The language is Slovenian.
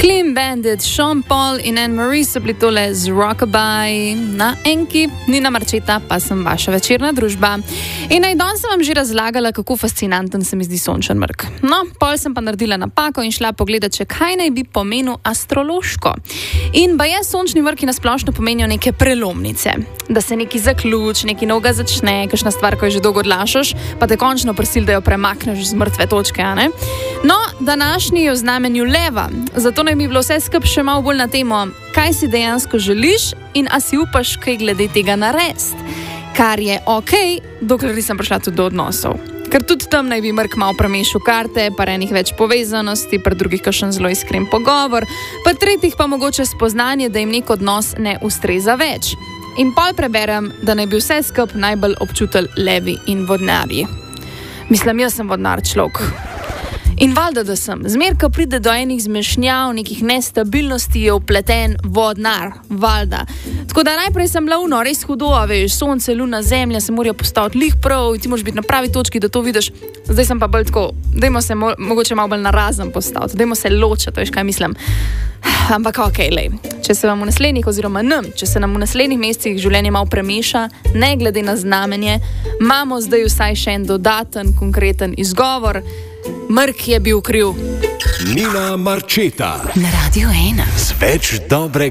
Clean Bandit, Sean Paul in Anne-Marie so bili tole z Rockabye na Enki, Nina Marčeta, pa sem vaša večerna družba. In danes sem vam že razlagala, kako fascinanten se mi zdi sončen mrk. No, pol sem pa naredila napako in šla pogledat, če kaj naj bi pomenil astrološko. In baje sončni mrki nasplošno pomenijo neke prelomnice. Da se neki zaključ, neki novega začne, kakšna stvar, ko jo že dolgo odlašaš, pa te končno prisil, da jo premakneš z mrtve točke, a ne? No, današnji je v znamenju leva, zato naj bi bilo vse skupaj še malo bolj na temo, kaj si dejansko želiš in a si upaš kaj glede tega narediti. Kar je okej, dokler nisem prišla tudi do odnosov. Ker tudi tam naj bi mrk malo premešal karte, pa enih več povezanosti, pa drugih kakšen zelo iskren pogovor, pa tretjih pa mogoče spoznanje, da jim nek odnos ne ustreza več. In pol preberem, da naj bi vse skupaj najbolj občutili levi in vodnarji. Mislim, jaz sem vodnar človek. In valjda, da sem. Zmer, ko pride do enih zmešnjav, nekih nestabilnosti, je upleten vodnar. Valjda. Tako da najprej sem bila res hudo, veš, sonce, luna, zemlja se morajo postaviti lih prav, ti moraš biti na pravi točki, da to vidiš. Zdaj sem pa bolj tako, dajmo se mogoče malo bolj narazen postaviti, dajmo se ločiti, veš, kaj mislim. Ampak okej, lej. Če se vam v naslednjih, oziroma če se nam v naslednjih mesecih življenje malo premeša, ne glede na znamenje, imamo zdaj vsaj še en dodaten, konkreten izgovor. Mrk je bil kriv. Nina Marčeta na Radio 1. Z več dobrega.